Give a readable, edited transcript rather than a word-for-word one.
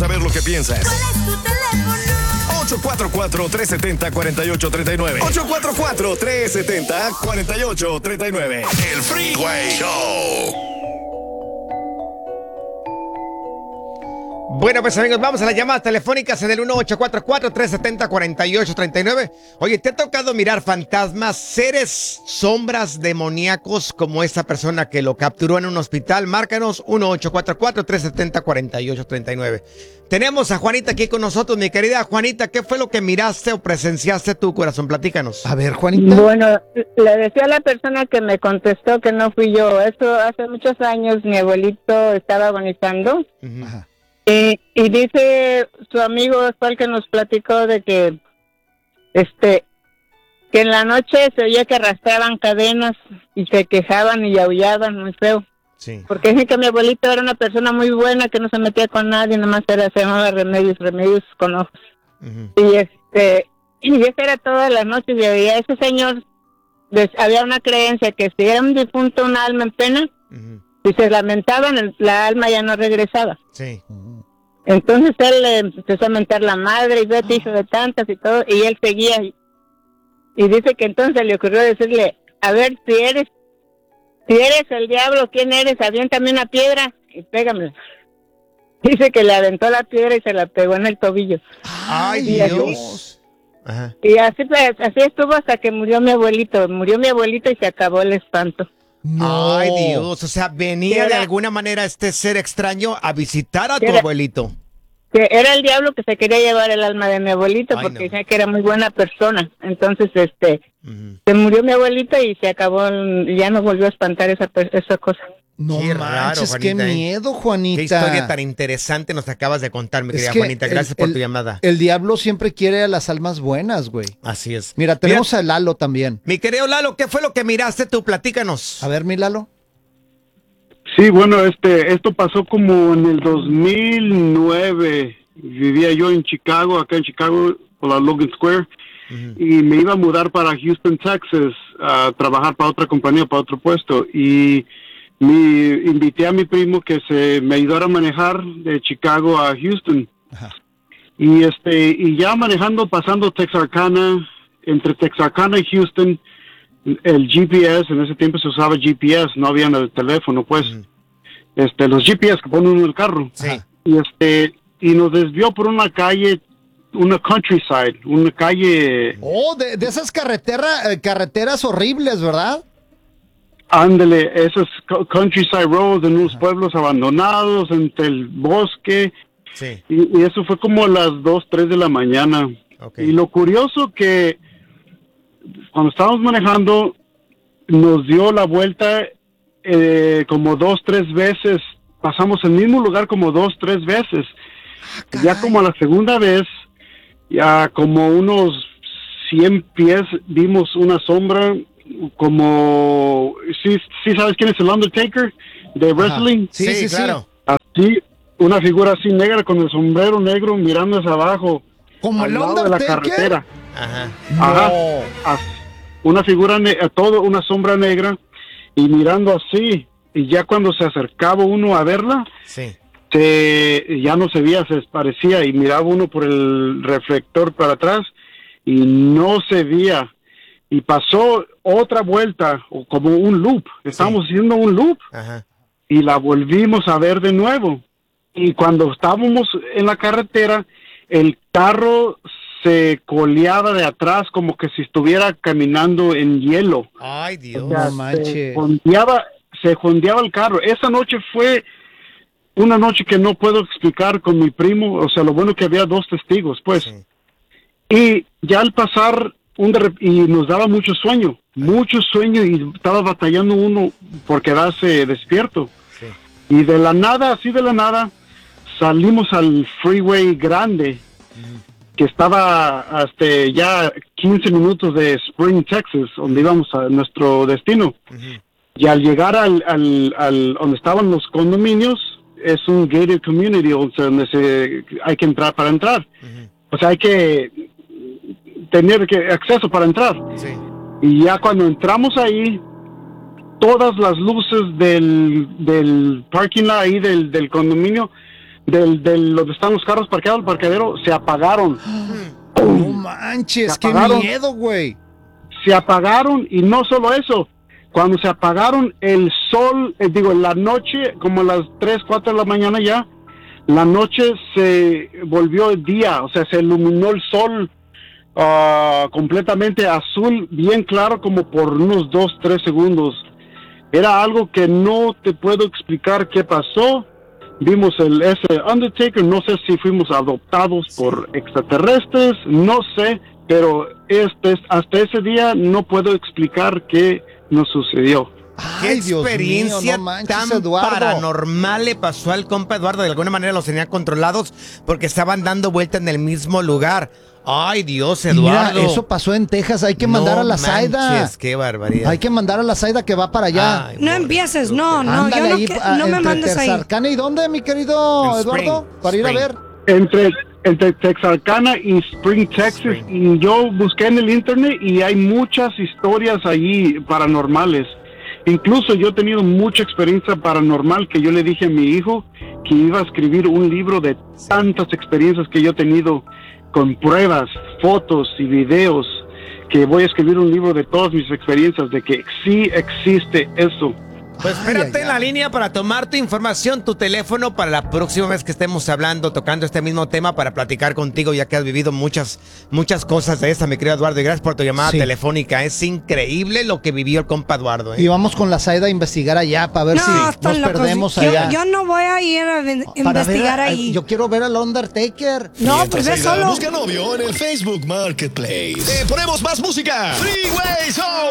saber lo que piensas. ¿Cuál es tu teléfono? 844-370-4839. 844-370-4839. El Freeway Show. Bueno, pues amigos, vamos a las llamadas telefónicas en el 1844-370-4839. Oye, ¿te ha tocado mirar fantasmas, seres, sombras demoníacos como esta persona que lo capturó en un hospital? Márcanos 1844-370-4839. Tenemos a Juanita aquí con nosotros. Mi querida Juanita, ¿qué fue lo que miraste o presenciaste tu corazón? Platícanos. A ver, Juanita. Bueno, le decía a la persona que me contestó que no fui yo. Eso hace muchos años mi abuelito estaba agonizando. Ajá. Y dice su amigo fue el que nos platicó de que en la noche se oía que arrastraban cadenas y se quejaban y aullaban muy feo. Sí. Porque dicen que mi abuelito era una persona muy buena, que no se metía con nadie, nomás se llamaba Remedios con ojos. Uh-huh. Y eso era todas las noches. Y había ese señor, había una creencia que si era un difunto, una alma en pena, Uh-huh. si se lamentaban, la alma ya no regresaba. Sí. Entonces él le empezó a mentar la madre y vete, hijo de tantas y todo, y él seguía. Y dice que entonces le ocurrió decirle, a ver, si eres el diablo, ¿quién eres? Aviéntame una piedra y pégamela. Dice que le aventó la piedra y se la pegó en el tobillo. ¡Ay, Dios! Ajá. Y así estuvo hasta que murió mi abuelito. Murió mi abuelito y se acabó el espanto. No. Ay, Dios, o sea, venía de alguna manera este ser extraño a visitar a tu abuelito. Que era el diablo que se quería llevar el alma de mi abuelito. Ay, porque no. decía que era muy buena persona. Entonces, Uh-huh. se murió mi abuelito y se acabó, y ya no volvió a espantar esa cosa. No Qué manches, raro, qué Juanita, ¿eh? miedo, Juanita. Qué historia tan interesante nos acabas de contar, mi querida Juanita. Gracias por tu llamada. El diablo siempre quiere a las almas buenas, güey. Así es. Mira, tenemos a Lalo también. Mi querido Lalo, ¿qué fue lo que miraste tú? Platícanos. A ver, mi Lalo. Sí, bueno, esto pasó como en el 2009. Vivía yo en Chicago, acá en Chicago, por la Logan Square, Uh-huh. y me iba a mudar para Houston, Texas, a trabajar para otra compañía, para otro puesto. Y invité a mi primo que me ayudara a manejar de Chicago a Houston. Ajá. Y ya manejando, pasando Texarkana, entre Texarkana y Houston, el GPS, en ese tiempo se usaba GPS, no había en el teléfono, pues. Uh-huh. Los GPS que ponen en el carro. Sí. Y nos desvió por una calle, una countryside, una calle. Oh, de esas carreteras horribles, ¿verdad? Ándale, esos countryside roads en unos pueblos abandonados, entre el bosque. Sí. Y eso fue como a las 2, 3 de la mañana. Okay. Y lo curioso que cuando estábamos manejando, nos dio la vuelta como 2, 3 veces. Pasamos el mismo lugar como 2, 3 veces. Ya como a la segunda vez, ya como unos 100 pies, vimos una sombra como... ¿Sí sabes quién es el Undertaker de wrestling? Sí, claro. Así, una figura así negra con el sombrero negro mirando hacia abajo. Como el al lado de la Undertaker. carretera. Ajá. Ajá. No. Así, una figura, una sombra negra y mirando así. Y ya cuando se acercaba uno a verla, Sí. ya no se veía, se desaparecía y miraba uno por el reflector para atrás y no se veía. Y pasó otra vuelta, o como un loop. Estábamos haciendo un loop. Ajá. Y la volvimos a ver de nuevo. Y cuando estábamos en la carretera, el carro se coleaba de atrás como que si estuviera caminando en hielo. Ay, Dios. O sea, No manches. se jondeaba el carro. Esa noche fue una noche que no puedo explicar con mi primo. O sea, lo bueno que había 2 testigos, pues. Sí. Y ya al pasar, y nos daba mucho sueño y estaba batallando uno por quedarse despierto. Sí. Y de la nada, así de la nada, salimos al freeway grande, que estaba hasta ya 15 minutos de Spring, Texas, donde íbamos a nuestro destino. Uh-huh. Y al llegar al donde estaban los condominios, es un gated community, o sea, donde hay que entrar para entrar. Uh-huh. O sea, hay que tener acceso para entrar. Sí. Y ya cuando entramos ahí, todas las luces del parking lot ahí del condominio del donde están los carros parqueados, el parqueadero, se apagaron. No manches, Se qué apagaron. miedo, güey. Se apagaron, y no solo eso, cuando se apagaron el sol, en la noche, como a las 3, 4 de la mañana ya, la noche se volvió el día, o sea, se iluminó el sol completamente azul, bien claro, como por unos 2, 3 segundos. Era algo que no te puedo explicar qué pasó. Vimos ese Undertaker, no sé si fuimos adoptados por extraterrestres, no sé, pero hasta ese día no puedo explicar qué nos sucedió. ¿Qué Ay, Dios experiencia mío, no manches, tan Eduardo. paranormal le pasó al compa Eduardo? De alguna manera los tenían controlados porque estaban dando vuelta en el mismo lugar. Ay, Dios, Y Eduardo. mira, eso pasó en Texas, hay que mandar a la Zaida. manches, qué barbaridad. Hay que mandar a la Zaida que va para allá. Ay, No morra. empieces, no, Ándale yo no, ahí, no me entre mandes ahí. Texarkana y dónde, mi querido En Eduardo, Spring, para ir a Spring. ver. Entre Texarkana y Spring, Texas, y yo busqué en el internet y hay muchas historias allí paranormales. Incluso yo he tenido mucha experiencia paranormal que yo le dije a mi hijo que iba a escribir un libro de tantas experiencias que yo he tenido, con pruebas, fotos y videos, que voy a escribir un libro de todas mis experiencias, de que sí existe eso. Pues espérate en la línea para tomar tu información, tu teléfono, para la próxima vez que estemos hablando, tocando este mismo tema, para platicar contigo, ya que has vivido muchas cosas de esta, mi querido Eduardo. Y gracias por tu llamada Sí. telefónica. Es increíble lo que vivió el compa Eduardo. Y vamos con la Zaida a investigar allá para ver si están nos locos. perdemos Yo- allá. Yo no voy a ir a Para investigar ver, ahí. yo quiero ver al Undertaker. No, Mientras pues ve Aida solo. busca novio en el Facebook Marketplace. Te ponemos más música. Freeway Show.